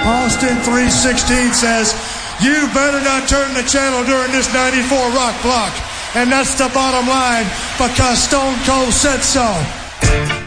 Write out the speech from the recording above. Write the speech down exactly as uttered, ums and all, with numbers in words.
Austin three sixteen says, you better not turn the channel during this ninety-four rock block. And that's the bottom line, because Stone Cold said so.